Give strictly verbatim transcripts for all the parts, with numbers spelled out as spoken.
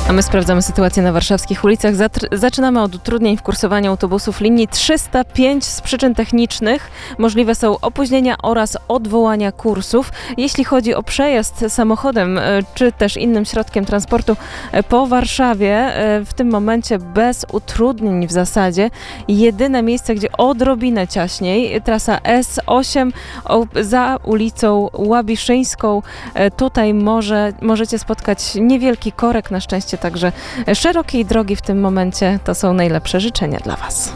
A my sprawdzamy sytuację na warszawskich ulicach. Zatr- zaczynamy od utrudnień w kursowaniu autobusów linii trzysta pięć z przyczyn technicznych. Możliwe są opóźnienia oraz odwołania kursów. Jeśli chodzi o przejazd samochodem czy też innym środkiem transportu po Warszawie, w tym momencie bez utrudnień w zasadzie. Jedyne miejsce, gdzie odrobinę ciaśniej, trasa S osiem za ulicą Łabiszyńską. Tutaj może, możecie spotkać niewielki korek, na szczęście także szerokiej drogi w tym momencie. To są najlepsze życzenia dla Was.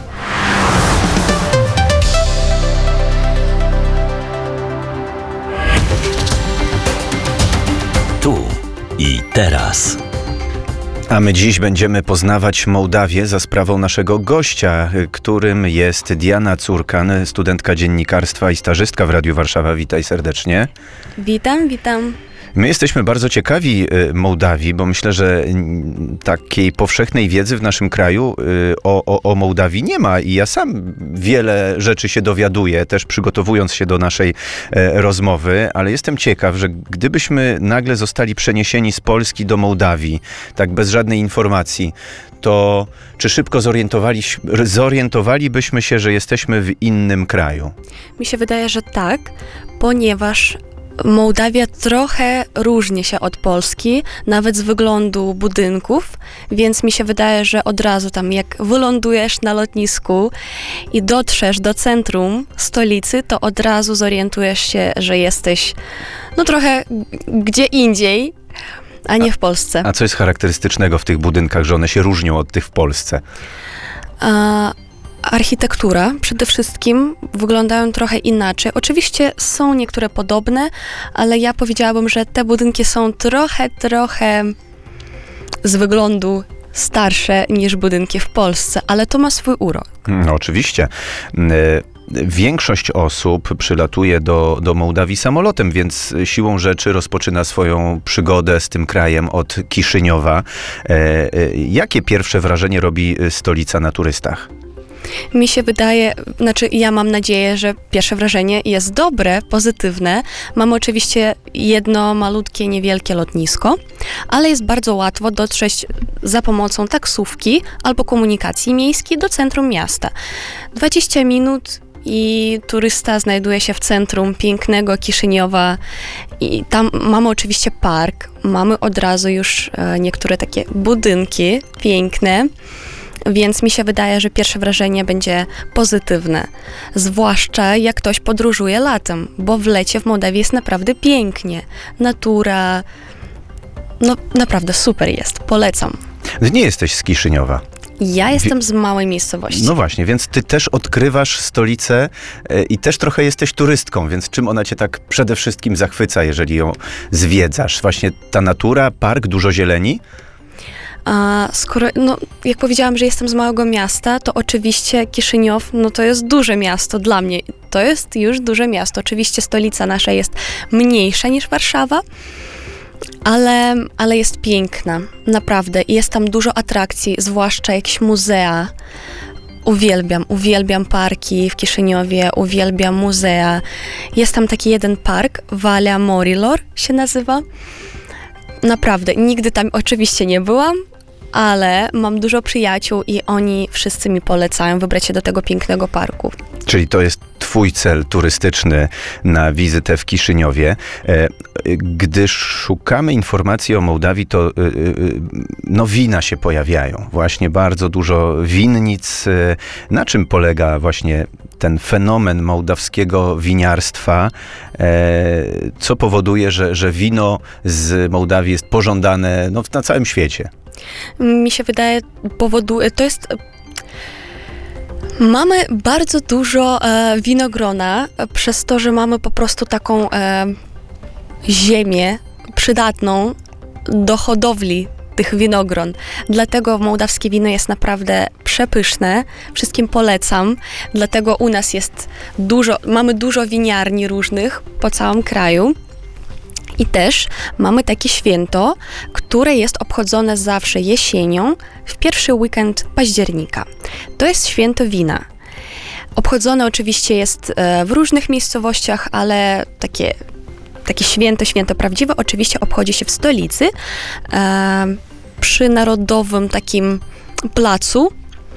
Tu i teraz. A my dziś będziemy poznawać Mołdawię za sprawą naszego gościa, którym jest Diana Curkan, studentka dziennikarstwa i stażystka w Radiu Warszawa. Witaj serdecznie. Witam, witam. My jesteśmy bardzo ciekawi Mołdawii, bo myślę, że takiej powszechnej wiedzy w naszym kraju o, o, o Mołdawii nie ma i ja sam wiele rzeczy się dowiaduję, też przygotowując się do naszej rozmowy, ale jestem ciekaw, że gdybyśmy nagle zostali przeniesieni z Polski do Mołdawii, tak bez żadnej informacji, to czy szybko zorientowali, zorientowalibyśmy się, że jesteśmy w innym kraju? Mi się wydaje, że tak, ponieważ Mołdawia trochę różni się od Polski, nawet z wyglądu budynków, więc mi się wydaje, że od razu tam jak wylądujesz na lotnisku i dotrzesz do centrum stolicy, to od razu zorientujesz się, że jesteś no trochę gdzie indziej, a nie w Polsce. A co jest charakterystycznego w tych budynkach, że one się różnią od tych w Polsce? A Architektura przede wszystkim wyglądają trochę inaczej. Oczywiście są niektóre podobne, ale ja powiedziałabym, że te budynki są trochę, trochę z wyglądu starsze niż budynki w Polsce, ale to ma swój urok. No, oczywiście. Większość osób przylatuje do, do Mołdawii samolotem, więc siłą rzeczy rozpoczyna swoją przygodę z tym krajem od Kiszyniowa. Jakie pierwsze wrażenie robi stolica na turystach? Mi się wydaje, znaczy ja mam nadzieję, że pierwsze wrażenie jest dobre, pozytywne. Mamy oczywiście jedno malutkie, niewielkie lotnisko, ale jest bardzo łatwo dotrzeć za pomocą taksówki albo komunikacji miejskiej do centrum miasta. dwadzieścia minut i turysta znajduje się w centrum pięknego Kiszyniowa i tam mamy oczywiście park, mamy od razu już e, niektóre takie budynki piękne. Więc mi się wydaje, że pierwsze wrażenie będzie pozytywne. Zwłaszcza jak ktoś podróżuje latem, bo w lecie w Mołdawii jest naprawdę pięknie. Natura, no naprawdę super jest, polecam. Nie jesteś z Kiszyniowa. Ja jestem z małej miejscowości. No właśnie, więc ty też odkrywasz stolicę i też trochę jesteś turystką, więc czym ona cię tak przede wszystkim zachwyca, jeżeli ją zwiedzasz? Właśnie ta natura, park, dużo zieleni? A skoro, no, jak powiedziałam, że jestem z małego miasta, to oczywiście Kiszyniow, no to jest duże miasto dla mnie. To jest już duże miasto. Oczywiście stolica nasza jest mniejsza niż Warszawa, ale, ale jest piękna, naprawdę. I jest tam dużo atrakcji, zwłaszcza jakieś muzea. Uwielbiam, uwielbiam parki w Kiszyniowie, uwielbiam muzea. Jest tam taki jeden park, Valea Morilor się nazywa. Naprawdę, nigdy tam oczywiście nie byłam, ale mam dużo przyjaciół i oni wszyscy mi polecają wybrać się do tego pięknego parku. Czyli to jest twój cel turystyczny na wizytę w Kiszyniowie. Gdy szukamy informacji o Mołdawii, to no, wina się pojawiają. Właśnie bardzo dużo winnic. Na czym polega właśnie ten fenomen mołdawskiego winiarstwa, co powoduje, że, że wino z Mołdawii jest pożądane no, na całym świecie? Mi się wydaje, powoduje, to jest... Mamy bardzo dużo e, winogrona, przez to, że mamy po prostu taką e, ziemię przydatną do hodowli tych winogron. Dlatego mołdawskie wino jest naprawdę przepyszne. Wszystkim polecam. Dlatego u nas jest dużo, mamy dużo winiarni różnych po całym kraju. I też mamy takie święto, które jest obchodzone zawsze jesienią, w pierwszy weekend października. To jest święto wina. Obchodzone oczywiście jest w różnych miejscowościach, ale takie, takie święto, święto prawdziwe oczywiście obchodzi się w stolicy. przy Narodowym takim placu.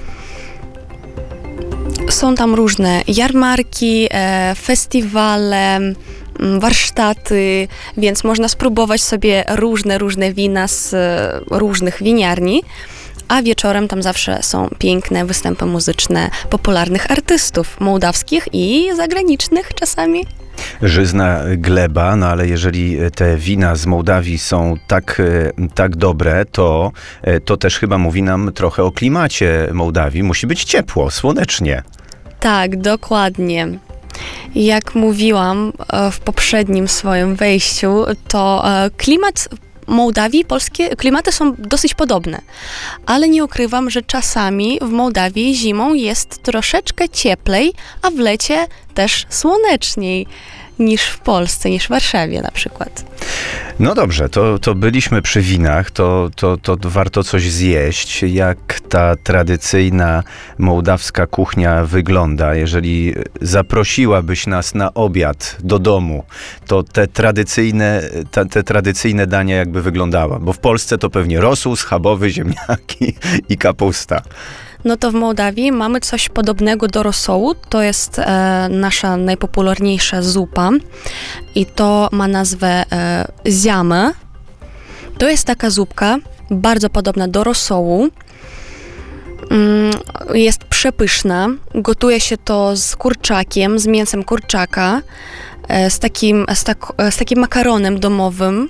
Są tam różne jarmarki, e, festiwale, m, warsztaty, więc można spróbować sobie różne, różne wina z e, różnych winiarni, a wieczorem tam zawsze są piękne występy muzyczne popularnych artystów mołdawskich i zagranicznych czasami. Żyzna gleba, no ale jeżeli te wina z Mołdawii są tak, tak dobre, to, to też chyba mówi nam trochę o klimacie Mołdawii. Musi być ciepło, słonecznie. Tak, dokładnie. Jak mówiłam e, w poprzednim swoim wejściu, to e, klimat Mołdawii, polskie klimaty są dosyć podobne, ale nie ukrywam, że czasami w Mołdawii zimą jest troszeczkę cieplej, a w lecie też słoneczniej niż w Polsce, niż w Warszawie na przykład. No dobrze, to, to byliśmy przy winach, to, to, to warto coś zjeść. Jak ta tradycyjna mołdawska kuchnia wygląda? Jeżeli zaprosiłabyś nas na obiad do domu, to te tradycyjne, te, te tradycyjne dania jakby wyglądały? Bo w Polsce to pewnie rosół schabowy, ziemniaki i kapusta. No to w Mołdawii mamy coś podobnego do rosołu. To jest e, nasza najpopularniejsza zupa i to ma nazwę e, ziamę. To jest taka zupka bardzo podobna do rosołu. Mm, jest przepyszna. Gotuje się to z kurczakiem, z mięsem kurczaka, e, z, takim, z, tak, z takim makaronem domowym.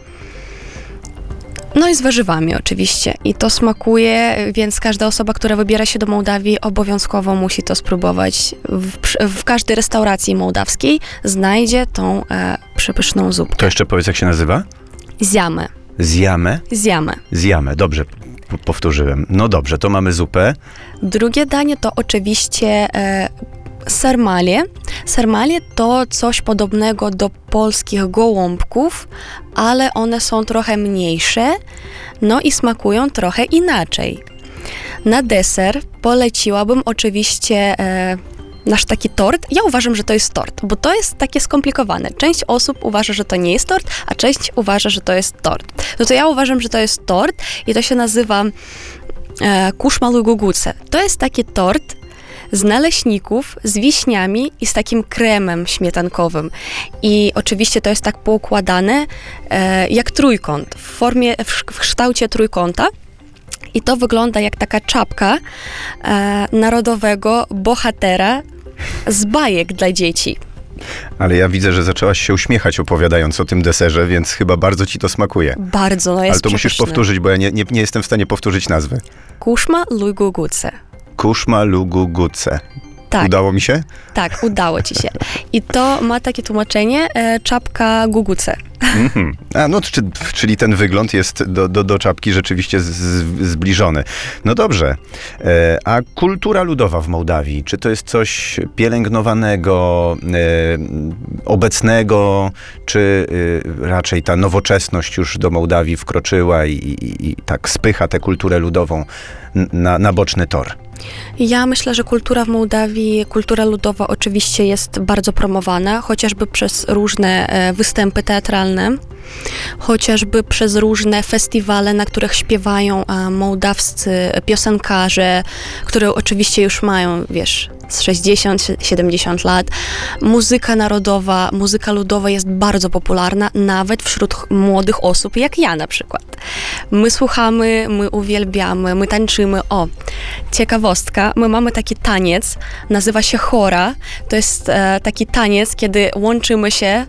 No i z warzywami oczywiście. I to smakuje, więc każda osoba, która wybiera się do Mołdawii, obowiązkowo musi to spróbować. W, w każdej restauracji mołdawskiej znajdzie tą e, przepyszną zupkę. To jeszcze powiedz, jak się nazywa? Ziamę. Zjamę? Ziamę. Zjamę, dobrze p- powtórzyłem. No dobrze, to mamy zupę. Drugie danie to oczywiście e, sarmalie. Sarmalie to coś podobnego do polskich gołąbków, ale one są trochę mniejsze, no i smakują trochę inaczej. Na deser poleciłabym oczywiście e, nasz taki tort. Ja uważam, że to jest tort, bo to jest takie skomplikowane. Część osób uważa, że to nie jest tort, a część uważa, że to jest tort. No to ja uważam, że to jest tort i to się nazywa e, kuszmalu guguce. To jest taki tort z naleśników, z wiśniami i z takim kremem śmietankowym. I oczywiście to jest tak poukładane e, jak trójkąt, w formie, w, w kształcie trójkąta. I to wygląda jak taka czapka e, narodowego bohatera z bajek dla dzieci. Ale ja widzę, że zaczęłaś się uśmiechać opowiadając o tym deserze, więc chyba bardzo ci to smakuje. Bardzo, no jest Ale to musisz przepyszne. powtórzyć, bo ja nie, nie, nie jestem w stanie powtórzyć nazwy. Kuszma luguguce. Kuszma luguguce. Tak. Udało mi się? Tak, udało ci się. I to ma takie tłumaczenie, e, czapka guguce. Mm-hmm. A, no, czy, czyli ten wygląd jest do, do, do czapki rzeczywiście z, z, zbliżony. No dobrze. E, a kultura ludowa w Mołdawii, czy to jest coś pielęgnowanego, e, obecnego, czy e, raczej ta nowoczesność już do Mołdawii wkroczyła i, i, i tak spycha tę kulturę ludową na, na boczny tor? Ja myślę, że kultura w Mołdawii, kultura ludowa oczywiście jest bardzo promowana, chociażby przez różne e, występy teatralne, chociażby przez różne festiwale, na których śpiewają e, mołdawscy piosenkarze, które oczywiście już mają, wiesz, z sześćdziesiąt siedemdziesiąt lat. Muzyka narodowa, muzyka ludowa jest bardzo popularna, nawet wśród młodych osób, jak ja na przykład. My słuchamy, my uwielbiamy, my tańczymy. O, ciekawostka, my mamy taki taniec, nazywa się chora. To jest e, taki taniec, kiedy łączymy się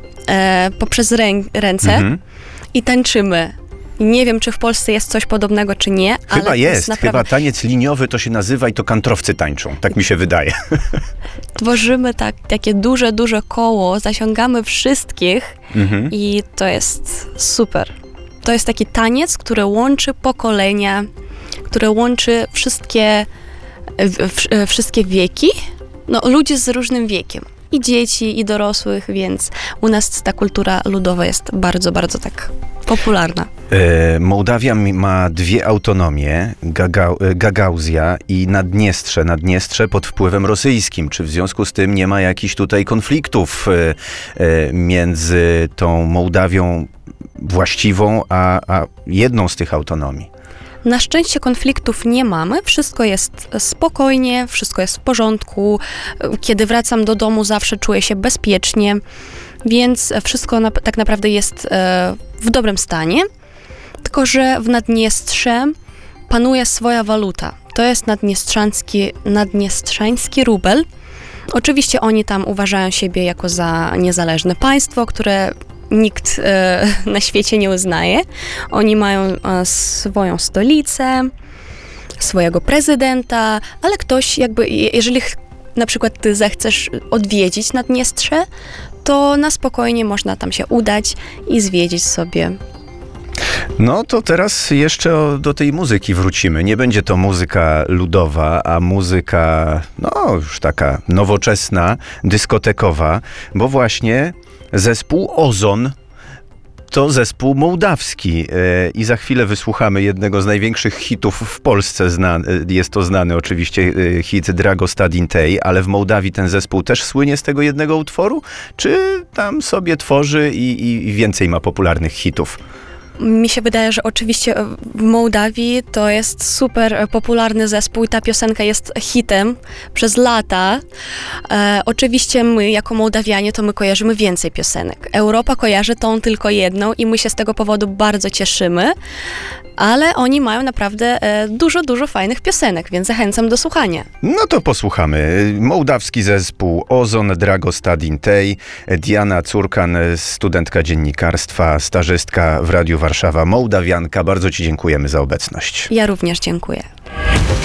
e, poprzez rę, ręce mhm. i tańczymy. Nie wiem, czy w Polsce jest coś podobnego, czy nie. Chyba ale jest. jest naprawdę... Chyba taniec liniowy to się nazywa i to kantrowcy tańczą. Tak mi się wydaje. Tworzymy tak, takie duże, duże koło, zasiągamy wszystkich mhm. i to jest super. To jest taki taniec, który łączy pokolenia, który łączy wszystkie, w, w, wszystkie wieki, no, ludzi z różnym wiekiem. i dzieci, i dorosłych, więc u nas ta kultura ludowa jest bardzo, bardzo tak popularna. E, Mołdawia mi- ma dwie autonomie, Gaga, e, Gagauzja i Naddniestrze. Naddniestrze pod wpływem rosyjskim. Czy w związku z tym nie ma jakichś tutaj konfliktów e, e, między tą Mołdawią właściwą, a, a jedną z tych autonomii? Na szczęście konfliktów nie mamy, wszystko jest spokojnie, wszystko jest w porządku. Kiedy wracam do domu, zawsze czuję się bezpiecznie, więc wszystko na, tak naprawdę jest e, w dobrym stanie. Tylko że w Naddniestrze panuje swoja waluta. To jest naddniestrzański, naddniestrzański rubel. Oczywiście oni tam uważają siebie jako za niezależne państwo, które nikt e, na świecie nie uznaje. Oni mają e, swoją stolicę, swojego prezydenta, ale ktoś jakby, jeżeli ch- na przykład ty zechcesz odwiedzić Naddniestrze, to na spokojnie można tam się udać i zwiedzić sobie. No to teraz jeszcze o, do tej muzyki wrócimy. Nie będzie to muzyka ludowa, a muzyka, no już taka nowoczesna, dyskotekowa, bo właśnie zespół Ozon to zespół mołdawski e, i za chwilę wysłuchamy jednego z największych hitów w Polsce. Zna, jest to znany oczywiście e, hit Dragosta Dintej, ale w Mołdawii ten zespół też słynie z tego jednego utworu? Czy tam sobie tworzy i, i, i więcej ma popularnych hitów? Mi się wydaje, że oczywiście w Mołdawii to jest super popularny zespół i ta piosenka jest hitem przez lata. E, oczywiście my, jako Mołdawianie, to my kojarzymy więcej piosenek. Europa kojarzy tą tylko jedną i my się z tego powodu bardzo cieszymy, ale oni mają naprawdę e, dużo, dużo fajnych piosenek, więc zachęcam do słuchania. No to posłuchamy. Mołdawski zespół Ozon, Dragosta Dintej, Diana Curkan, studentka dziennikarstwa, stażystka w Radiu Warszawa, Mołdawianka. Bardzo ci dziękujemy za obecność. Ja również dziękuję.